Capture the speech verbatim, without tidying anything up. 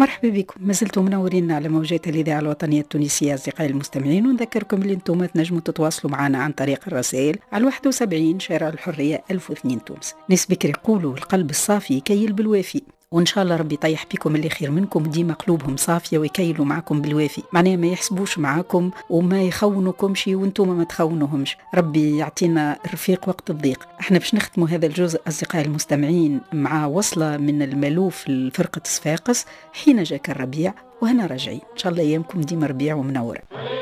مرحبا بكم، ما زلتم منورين على موجات الإذاعة الوطنية التونسية. أصدقائي المستمعين، ونذكركم اللي انتم تنجموا تتواصلوا معنا عن طريق الرسائل على واحد وسبعين شارع الحرية ألف واثنين تونس. ناس بكري يقولوا القلب الصافي يكيل بالوافي، وإن شاء الله ربي يطيح بكم اللي خير منكم، ديما قلوبهم صافية ويكيلوا معكم بالوافي، معناها ما يحسبوش معاكم وما يخونوكم شي وانتم ما تخونوهمش. ربي يعطينا الرفيق وقت الضيق. احنا باش نختموا هذا الجزء أصدقائي المستمعين مع وصلة من الملوف لفرقة صفاقس، حين جاك الربيع وهنا راجعين. إن شاء الله أيامكم ديما ربيع ومنورة.